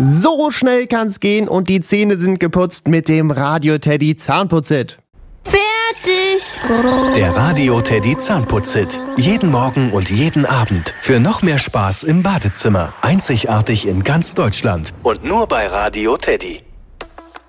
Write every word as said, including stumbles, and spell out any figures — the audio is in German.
So schnell kann's gehen und die Zähne sind geputzt mit dem Radio Teddy Zahnputzhit. Fertig! Der Radio Teddy Zahnputzhit. Jeden Morgen und jeden Abend. Für noch mehr Spaß im Badezimmer. Einzigartig in ganz Deutschland. Und nur bei Radio Teddy.